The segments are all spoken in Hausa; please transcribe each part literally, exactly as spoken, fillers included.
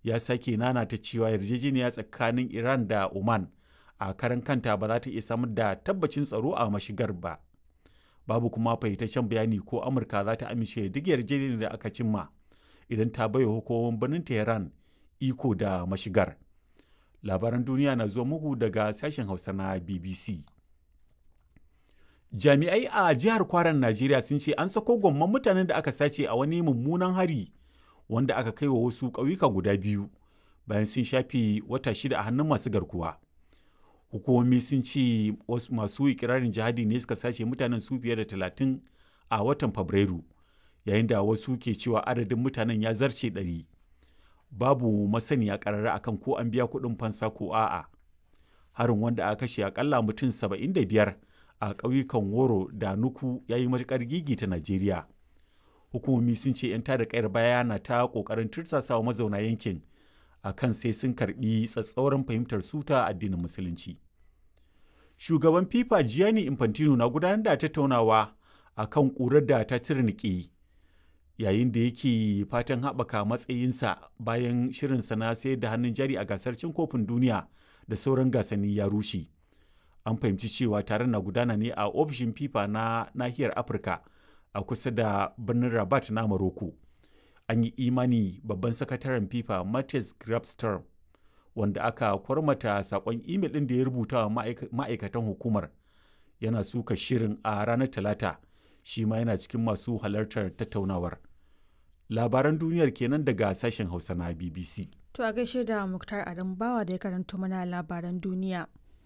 ya sake nanata cewa yarjejeniya tsakanin Iran da Oman a karan kanta ba za ta iya samar da tabbacin tsaro a mashigar ba. Babu kuma fahimtaccen bayani ko Amurka za ta amince duk yarjejeniyar da aka cimma idan ta baiwa hukumomin birnin Tehran iko da mashigar. Labaran duniya na zuwa muku daga sashen Hausa na B B C. Jami'ai a jihar Kwaran Najeriya sun ce an sako gwamman mutanen da aka sace a wani mummunan hari wanda aka kai wa wasu ƙauyuka guda biyu bayan sun shafe wata shida a hannun masu garkuwa. Hukumomi sun ce masu ikirarin jihadi ne suka sace mutanen su fiye da talatin a watan Fabrairu, yayin da wasu ke cewa adadin mutanen ya zarce ɗari. Babu masaniya ƙarara akan ko an biya kuɗin fansa ko a'a. Harin wanda aka kashe akalla mutum saba'in da biyar a ƙauyukan Woro da Nuku ya yi matuƙar gigita Najeriya. Hukumomi sun ce 'yan tada ƙayar baya na ta ƙoƙarin tursasawa mazauna yankin a kan sai sun karɓi tsatsauran fahimtar su ta addinin Musulunci. Shugaban FIFA Gianni Infantino na gudanar da tattaunawa a kan ƙurar da ta tirniƙe yayin da yake fatan haɓaka matsayinsa bayan shirinsa na sayar da hannun jari a gasar cin kofin duniya da sauran gasanni ya rushe. An fahimci cewa taron na gudana ne a ofishin FIFA na nahiyar Afirka a kusa da birnin Rabat na Morocco. An yi imani babban sakataren FIFA Matthias Grabstorm, wanda aka kwarmata saƙon imel ɗin da ya rubuta wa ma'aikatan hukumar, yana suka shirin a ranar Talata, shi ma yana cikin masu halartar tattaunawar. Labaran duniyar kenan daga sashen Hausa na B B C. To a gaishe da Muktar Adam Bawa da ya karanto mana labaran duniya.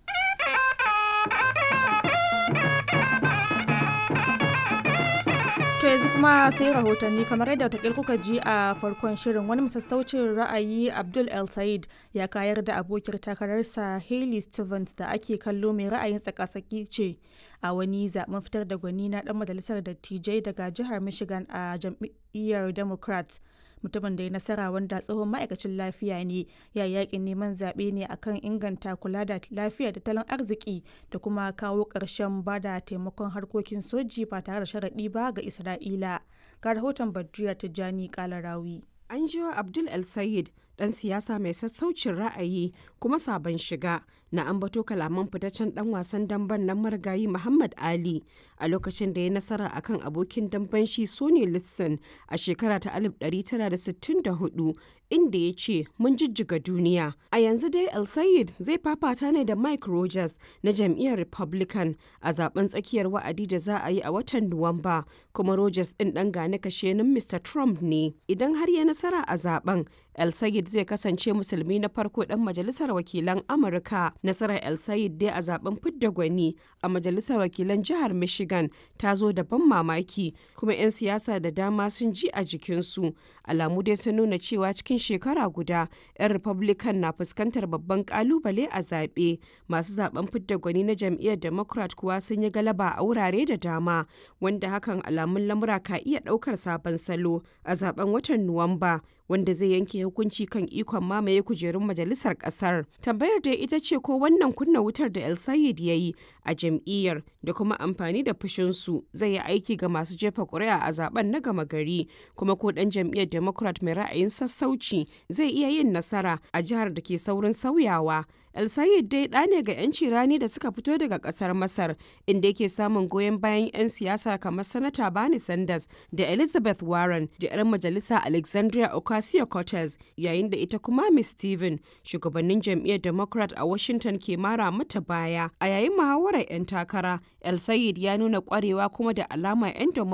To yanzu kuma sai rahotanni kamar yadda wata kuka ji a farkon shirin wani masassaucin ra'ayi Abdul El Said ya kayar da abokiyar takararsa Hailey Stevens da ake kallo mai ra'ayin tsaka-tsaki ce a wani zaben fitar da gwani na dan majalisar dattijai daga jihar Michigan a jam'iyyar Democrats. Mutumin da ya nasara wanda tsohon ma'aikacin lafiya ne ya yakin neman zaɓe ne akan inganta kula da lafiya da tattalin arziki da kuma kawo ƙarshen bada taimakon harkokin soji ba tare da sharaɗi ba ga Isra'ila. Ga rahoton Badriya Tijjani Kalarawi. An jiwa Abdul El Sayed, ɗan siyasa mai sassaucin ra'ayi kuma sabon shiga, na ambato kalaman fitaccen ɗan wasan damben nan marigayi Muhammad Ali a lokacin da ya nasara akan abokin damben shi Sonny Liston a shekara ta alif ɗari tara da sittin da hudu, inda ya ce mun jijjiga duniya. A yanzu dai El Sayed zai fafata ne da Mike Rogers na jam'iyyar Republican a zaben tsakiyar wa'adi da za a yi a watan Nuwamba, kuma Rogers ɗin ɗan gane kashenin Mister Trump ne. Idan har ya nasara a zaben, El Sayed zai kasance musulmi na farko ɗan majalisar wakilan Amurka. Nasarar El Sayed dai a zaben fidda gwani a majalisar wakilan jihar Michigan ta zo da ban mamaki, kuma 'yan siyasa da dama sun ji a jikinsu. Alamu dai sun nuna cewa cikin shekara guda 'yan Republican na fuskantar babban kalubale a zaɓe. Masu zaben fidda gwani na jam'iyyar Democrat kuwa sun yi galaba a wurare da dama, wanda hakan alamun lamura ka iya ɗaukar sabon salo a zaben watan Nuwamba, wanda zai yanke hukunci kan ikon mamaye kujerun majalisar kasar. Tambayar dai ita ce ko wannan kunna wutar da El Sayed ya yi a jam'iyyar da kuma amfani da fushinsu zai yi aiki ga masu jefa ƙuri'a a zaben na gama gari, kuma ko ɗan jam'iyyar Democrat mai ra'ayin sassauci zai iya yin nasara a jihar da ke saurin sauyawa. El Sayed dai ɗa ne ga 'yanci rani da suka fito daga ƙasar Masar, inda yake samun goyon bayan 'yan siyasa kamar Sanata Bernie Sanders da Elizabeth Warren da 'yar majalisa Alexandria Ocasio-Cortez, yayin da ita kuma Miss Steven, shugabannin jam'iyyar Democrat a Washington ke mara mata baya. A yayin muhawarar 'yan takara, El Sayed ya nuna ƙwarewa kuma da alama 'yan